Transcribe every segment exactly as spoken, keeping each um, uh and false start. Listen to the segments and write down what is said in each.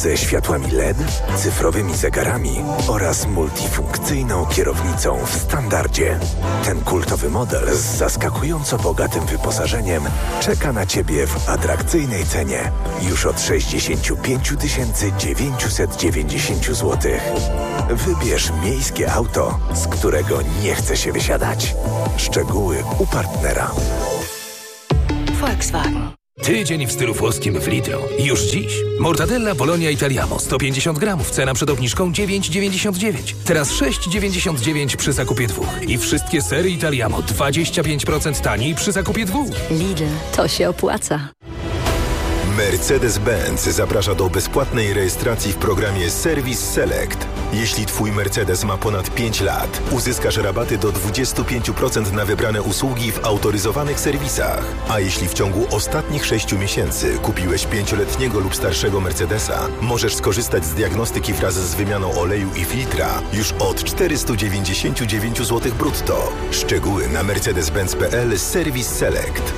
Ze światłami L E D, cyfrowymi zegarami oraz multifunkcyjną kierownicą w standardzie. Ten kultowy model z zaskakująco bogatym wyposażeniem czeka na Ciebie w atrakcyjnej cenie już od sześćdziesiąt pięć tysięcy dziewięćset dziewięćdziesiąt złotych. Wybierz miejskie auto, z którego nie chce się wysiadać. Szczegóły u partnera. Volkswagen. Tydzień w stylu włoskim w Lidlu. Już dziś. Mortadella Bologna Italiamo sto pięćdziesiąt gramów. Cena przed obniżką dziewięć dziewięćdziesiąt dziewięć. Teraz sześć dziewięćdziesiąt dziewięć przy zakupie dwóch. I wszystkie sery Italiamo dwadzieścia pięć procent taniej przy zakupie dwóch. Lidl, to się opłaca. Mercedes-Benz zaprasza do bezpłatnej rejestracji w programie Service Select. Jeśli Twój Mercedes ma ponad pięć lat, uzyskasz rabaty do dwadzieścia pięć procent na wybrane usługi w autoryzowanych serwisach. A jeśli w ciągu ostatnich sześciu miesięcy kupiłeś pięcioletniego lub starszego Mercedesa, możesz skorzystać z diagnostyki wraz z wymianą oleju i filtra już od czterysta dziewięćdziesiąt dziewięć złotych brutto. Szczegóły na mercedes benz kropka p l Service Select.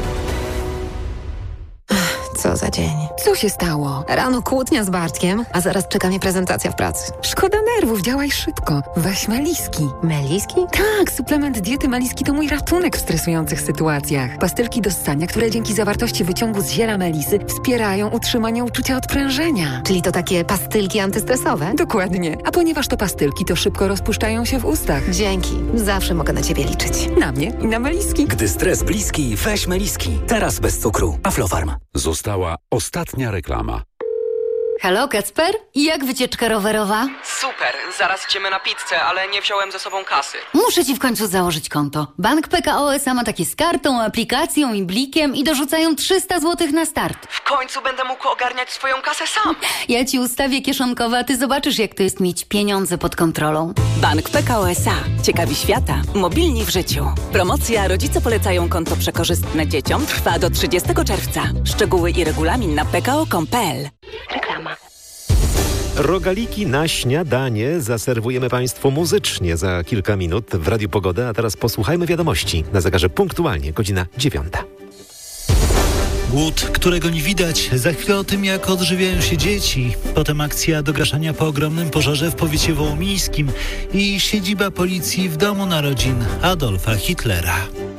Co za dzień. Co się stało? Rano kłótnia z Bartkiem, a zaraz czeka mnie prezentacja w pracy. Szkoda nerwów, działaj szybko. Weź Meliski. Meliski? Tak, suplement diety Meliski to mój ratunek w stresujących sytuacjach. Pastylki do ssania, które dzięki zawartości wyciągu z ziela melisy wspierają utrzymanie uczucia odprężenia. Czyli to takie pastylki antystresowe? Dokładnie. A ponieważ to pastylki, to szybko rozpuszczają się w ustach. Dzięki. Zawsze mogę na Ciebie liczyć. Na mnie i na Meliski. Gdy stres bliski, weź Meliski. Teraz bez cukru. Aflofarm. Została ostatnia reklama. Halo, Kacper? Jak wycieczka rowerowa? Super, zaraz idziemy na pizzę, ale nie wziąłem ze sobą kasy. Muszę ci w końcu założyć konto. Bank P K O S A ma takie z kartą, aplikacją i blikiem i dorzucają trzysta złotych na start. W końcu będę mógł ogarniać swoją kasę sam. Ja ci ustawię kieszonkowe, a ty zobaczysz, jak to jest mieć pieniądze pod kontrolą. Bank P K O S A. Ciekawi świata. Mobilni w życiu. Promocja Rodzice polecają konto przekorzystne dzieciom trwa do trzydziestego czerwca. Szczegóły i regulamin na p k o kropka com kropka p l. Reklama. Rogaliki na śniadanie zaserwujemy Państwu muzycznie za kilka minut w Radiu Pogoda, a teraz posłuchajmy wiadomości. Na zegarze punktualnie godzina dziewiąta. Głód, którego nie widać. Za chwilę o tym, jak odżywiają się dzieci. Potem akcja do gaszenia po ogromnym pożarze w powiecie wołomińskim i siedziba policji w domu narodzin Adolfa Hitlera.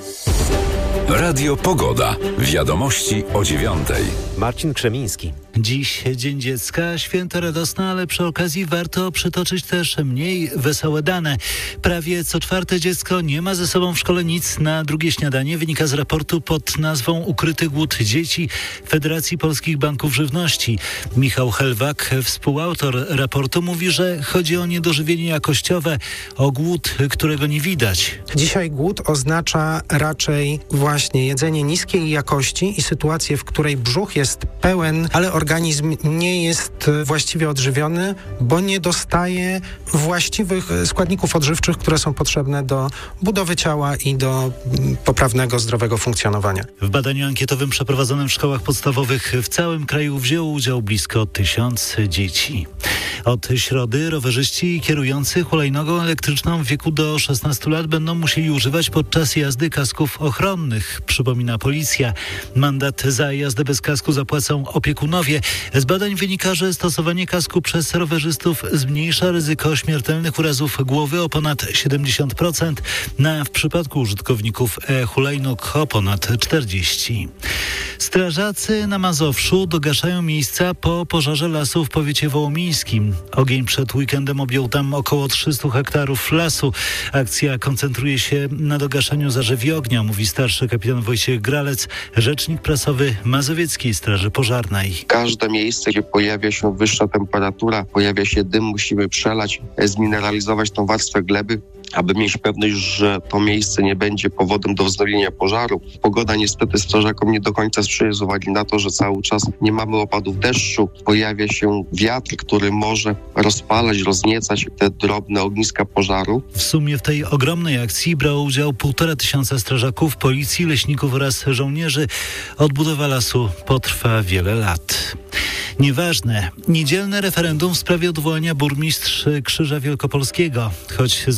Radio Pogoda. Wiadomości o dziewiątej. Marcin Krzemiński. Dziś Dzień Dziecka, święto radosne, ale przy okazji warto przytoczyć też mniej wesołe dane. Prawie co czwarte dziecko nie ma ze sobą w szkole nic na drugie śniadanie. Wynika z raportu pod nazwą Ukryty głód dzieci Federacji Polskich Banków Żywności. Michał Helwak, współautor raportu, mówi, że chodzi o niedożywienie jakościowe, o głód, którego nie widać. Dzisiaj głód oznacza raczej właśnie jedzenie niskiej jakości i sytuację, w której brzuch jest pełen, ale organizm nie jest właściwie odżywiony, bo nie dostaje właściwych składników odżywczych, które są potrzebne do budowy ciała i do poprawnego, zdrowego funkcjonowania. W badaniu ankietowym przeprowadzonym w szkołach podstawowych w całym kraju wzięło udział blisko tysiąc dzieci. Od środy rowerzyści kierujący hulajnogą elektryczną w wieku do szesnastu lat będą musieli używać podczas jazdy kasków ochronnych, przypomina policja. Mandat za jazdę bez kasku zapłacą opiekunowie. Z badań wynika, że stosowanie kasku przez rowerzystów zmniejsza ryzyko śmiertelnych urazów głowy o ponad siedemdziesiąt procent, a w przypadku użytkowników e-hulajnóg o ponad czterdzieści procent. Strażacy na Mazowszu dogaszają miejsca po pożarze lasu w powiecie wołomińskim. Ogień przed weekendem objął tam około trzysta hektarów lasu. Akcja koncentruje się na dogaszaniu zarzewi ognia, mówi starszy kapitan Wojciech Gralec, rzecznik prasowy Mazowieckiej Straży Pożarnej. Każde miejsce, gdzie pojawia się wyższa temperatura, pojawia się dym, musimy przelać, zmineralizować tą warstwę gleby, aby mieć pewność, że to miejsce nie będzie powodem do wznowienia pożaru. Pogoda niestety strażakom nie do końca sprzyja z uwagi na to, że cały czas nie mamy opadów deszczu. Pojawia się wiatr, który może rozpalać, rozniecać te drobne ogniska pożaru. W sumie w tej ogromnej akcji brało udział półtora tysiąca strażaków, policji, leśników oraz żołnierzy. Odbudowa lasu potrwa wiele lat. Nieważne. Niedzielne referendum w sprawie odwołania burmistrz Krzyża Wielkopolskiego. Choć za odwołanie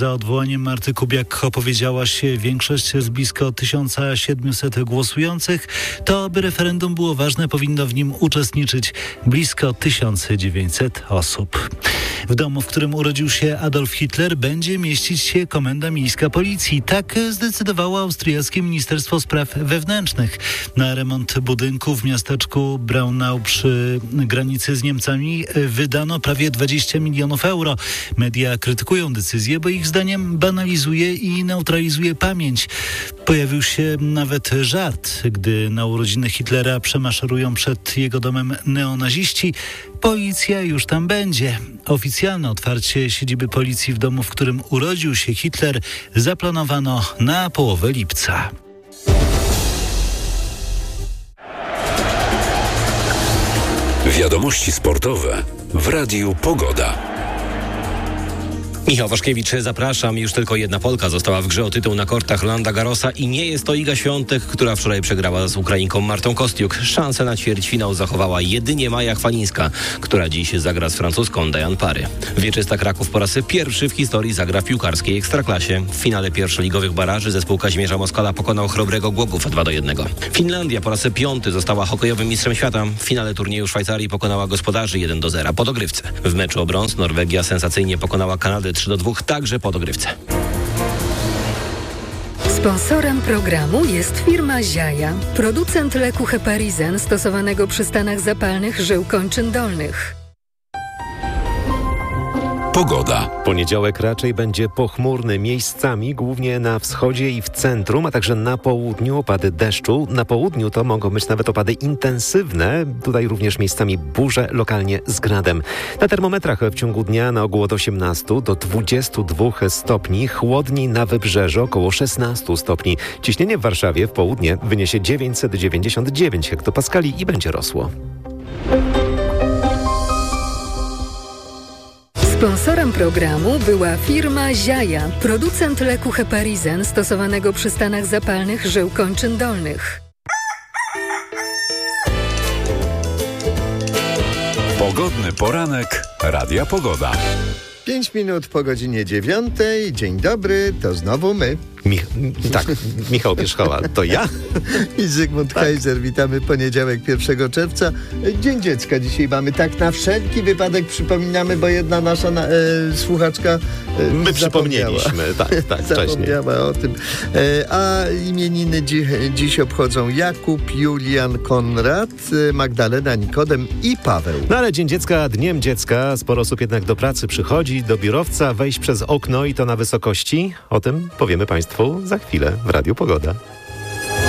zdaniem Marty Kubiak opowiedziała się większość z blisko tysiąc siedemset głosujących, to by referendum było ważne, powinno w nim uczestniczyć blisko tysiąc dziewięćset osób. W domu, w którym urodził się Adolf Hitler, będzie mieścić się Komenda Miejska Policji. Tak zdecydowało austriackie Ministerstwo Spraw Wewnętrznych. Na remont budynku w miasteczku Braunau przy granicy z Niemcami wydano prawie dwadzieścia milionów euro. Media krytykują decyzję, bo ich zdaniem banalizuje i neutralizuje pamięć. Pojawił się nawet żart, gdy na urodziny Hitlera przemaszerują przed jego domem neonaziści. Policja już tam będzie. Oficjalne otwarcie siedziby policji w domu, w którym urodził się Hitler, zaplanowano na połowę lipca. Wiadomości sportowe w Radiu Pogoda. Michał Waszkiewicz, zapraszam. Już tylko jedna Polka została w grze o tytuł na kortach Rolanda Garrosa i nie jest to Iga Świątek, która wczoraj przegrała z Ukrainką Martą Kostiuk. Szansę na ćwierćfinał zachowała jedynie Maja Chwalińska, która dziś zagra z francuską Diane Parry. Wieczysta Kraków po raz pierwszy w historii zagra w piłkarskiej Ekstraklasie. W finale pierwszoligowych baraży zespół Kazimierza Moskala pokonał Chrobrego Głogów dwa do jednego. Finlandia po raz piąty została hokejowym mistrzem świata. W finale turnieju Szwajcarii pokonała gospodarzy jeden do zera po dogrywce. W meczu o brąz Norwegia sensacyjnie pokonała Kanadę trzy do dwóch, także po dogrywce. Sponsorem programu jest firma Ziaja, producent leku Heparizen stosowanego przy stanach zapalnych żył kończyn dolnych. Pogoda. Poniedziałek raczej będzie pochmurny miejscami, głównie na wschodzie i w centrum, a także na południu opady deszczu. Na południu to mogą być nawet opady intensywne, tutaj również miejscami burze, lokalnie z gradem. Na termometrach w ciągu dnia na ogół od osiemnastu do dwudziestu dwóch stopni, chłodniej na wybrzeżu około szesnastu stopni. Ciśnienie w Warszawie w południe wyniesie dziewięćset dziewięćdziesiąt dziewięć hektopaskali i będzie rosło. Sponsorem programu była firma Ziaja, producent leku Heparizen stosowanego przy stanach zapalnych żył kończyn dolnych. Pogodny poranek Radia Pogoda. Pięć minut po godzinie dziewiątej. Dzień dobry, to znowu my. Mich- tak, Michał Pierzchowa, to ja? I Zygmunt tak. Kaiser, witamy poniedziałek pierwszego czerwca. Dzień Dziecka dzisiaj mamy, tak na wszelki wypadek przypominamy, bo jedna nasza na, e, słuchaczka e, My przypomnieliśmy, tak, tak, zapomniała o tym. E, a imieniny dzi- dziś obchodzą Jakub, Julian, Konrad, Magdalena, Nikodem i Paweł. No ale Dzień Dziecka, Dniem Dziecka, sporo osób jednak do pracy przychodzi, do biurowca, wejść przez okno i to na wysokości. O tym powiemy Państwu za chwilę w Radiu Pogoda.